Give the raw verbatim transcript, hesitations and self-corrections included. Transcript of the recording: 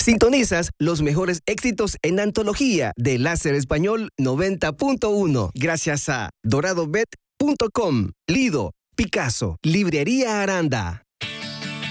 Sintonizas los mejores éxitos en antología de Láser Español noventa punto uno gracias a dorado bet punto com, Lido, Picasso, Librería Aranda.